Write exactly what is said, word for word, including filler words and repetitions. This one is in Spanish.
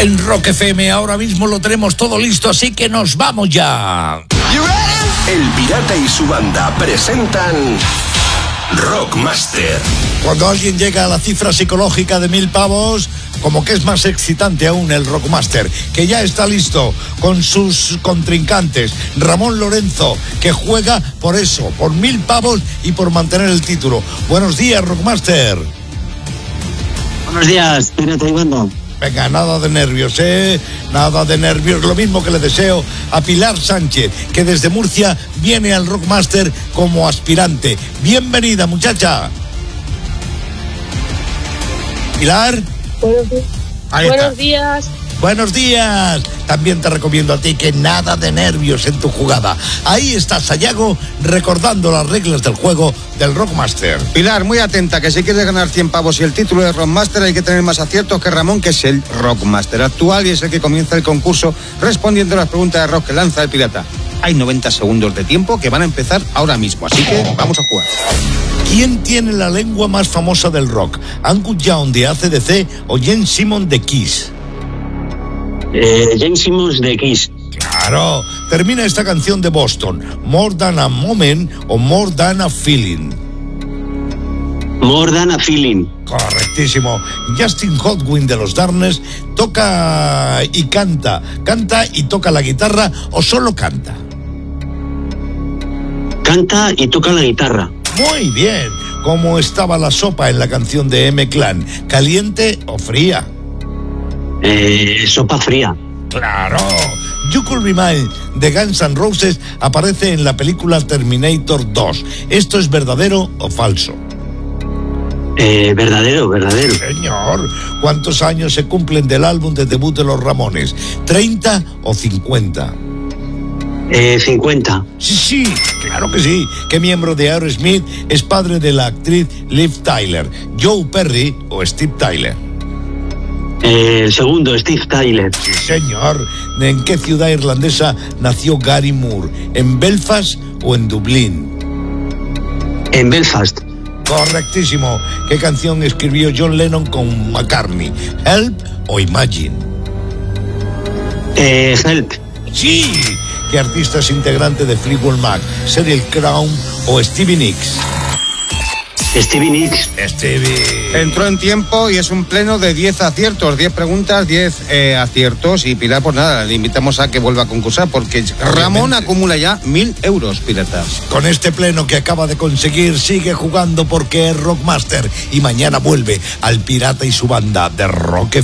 en Rock F M. Ahora mismo lo tenemos todo listo, así que nos vamos ya. El Pirata y su banda presentan Rockmaster. Cuando alguien llega a la cifra psicológica de mil pavos, como que es más excitante aún el Rockmaster, que ya está listo con sus contrincantes. Ramón Lorenzo, que juega por eso, por mil pavos y por mantener el título. Buenos días, Rockmaster. Buenos días, Pirata y banda. Venga, nada de nervios, ¿eh? Nada de nervios. Lo mismo que le deseo a Pilar Sánchez, que desde Murcia viene al Rockmaster como aspirante. Bienvenida, muchacha. Pilar. Buenos días. Ahí Buenos está. días. Buenos días. También te recomiendo a ti que nada de nervios en tu jugada. Ahí está Sayago recordando las reglas del juego del Rockmaster. Pilar, muy atenta, que si quieres ganar cien pavos y el título de Rockmaster hay que tener más aciertos que Ramón, que es el Rockmaster actual y es el que comienza el concurso respondiendo a las preguntas de rock que lanza el pirata. Hay noventa segundos de tiempo que van a empezar ahora mismo, así que vamos a jugar. ¿Quién tiene la lengua más famosa del rock? ¿Angus Young de A C D C o Gene Simmons de Kiss? Eh, Gene Simmons de Kiss. Claro. Termina esta canción de Boston. ¿More Than a Moment o More Than a Feeling? More Than a Feeling. Correctísimo. Justin Hotwin de los Darkness toca y canta. ¿Canta y toca la guitarra o solo canta? Canta y toca la guitarra. Muy bien. ¿Cómo estaba la sopa en la canción de M-Clan? ¿Caliente o fría? Eh, sopa fría. ¡Claro! You Could Be Mine de Guns N' Roses aparece en la película Terminator dos. ¿Esto es verdadero o falso? Eh, verdadero, verdadero. Señor, ¿cuántos años se cumplen del álbum de debut de los Ramones? ¿treinta o cincuenta? Eh, cincuenta. Sí, sí, claro que sí. ¿Qué miembro de Aerosmith es padre de la actriz Liv Tyler? ¿Joe Perry o Steve Tyler? Eh, el segundo, Steve Tyler. Sí, señor. ¿En qué ciudad irlandesa nació Gary Moore? ¿En Belfast o en Dublín? En Belfast. Correctísimo. ¿Qué canción escribió John Lennon con McCartney? ¿Help o Imagine? Eh, Help. Sí. ¿Qué artista es integrante de Fleetwood Mac? ¿Sheryl Crow o Stevie Nicks? Stevie Nicks. Stevie. Entró en tiempo y es un pleno de diez aciertos, diez preguntas, diez eh, aciertos. Y Pilar, pues nada, le invitamos a que vuelva a concursar porque Ramón acumula ya mil euros, piratas. Con este pleno que acaba de conseguir, sigue jugando porque es Rockmaster y mañana vuelve al Pirata y su banda de Rock.